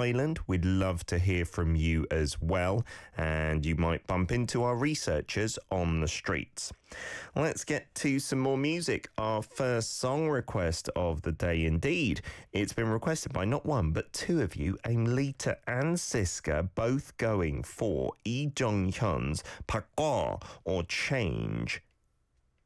Island. We'd love to hear from you as well, and you might bump into our researchers on the streets. Let's get to some more music. Our first song request of the day indeed. It's been requested by not one but two of you, Aimlita and Siska, both going for Lee Jung-hyun's 바꿔 or Change.